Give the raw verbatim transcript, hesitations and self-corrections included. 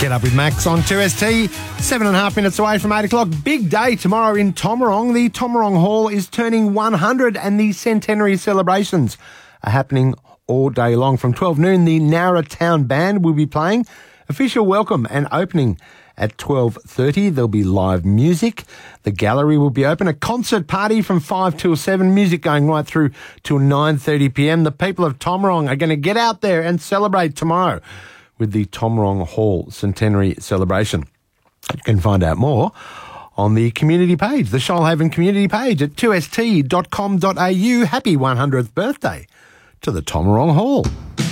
Get Up with Max on two S T, seven and a half minutes away from eight o'clock. Big day tomorrow in Tomarong. The Tomarong Hall is turning one hundred and the centenary celebrations are happening all day long. From twelve noon, the Nowra Town Band will be playing. Official welcome and opening at twelve thirty. There'll be live music. The gallery will be open. A concert party from five till seven. Music going right through till nine thirty p m. The people of Tomarong are going to get out there and celebrate tomorrow with the Tomarong Hall Centenary Celebration. You can find out more on the community page, the Shoalhaven community page at two s t dot com dot a u. Happy one hundredth birthday to the Tomarong Hall.